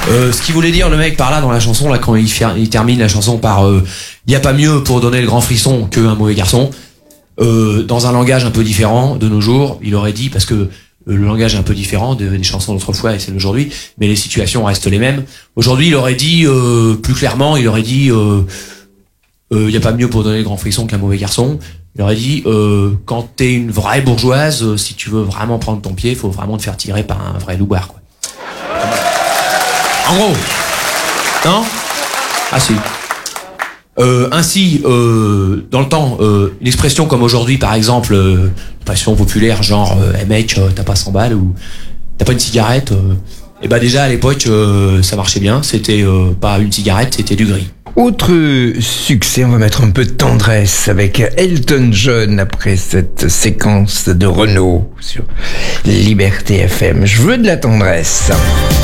Ce qu'il voulait dire le mec par là dans la chanson, là quand il termine la chanson par y a pas mieux pour donner le grand frisson qu'un mauvais garçon. Dans un langage un peu différent de nos jours, il aurait dit, parce que le langage est un peu différent des chansons d'autrefois et celles d'aujourd'hui, mais les situations restent les mêmes. Aujourd'hui, il aurait dit plus clairement, il aurait dit y a pas mieux pour donner le grand frisson qu'un mauvais garçon. Il aurait dit quand t'es une vraie bourgeoise, si tu veux vraiment prendre ton pied, faut vraiment te faire tirer par un vrai loubar, quoi. En gros, non? Ah si. Ainsi, dans le temps, une expression comme aujourd'hui, par exemple, expression populaire, genre hey mec, t'as pas 100 balles ou t'as pas une cigarette, et ben déjà à l'époque, ça marchait bien. C'était pas une cigarette, c'était du gris. Autre succès, on va mettre un peu de tendresse avec Elton John après cette séquence de Renaud sur Liberté FM. Je veux de la tendresse.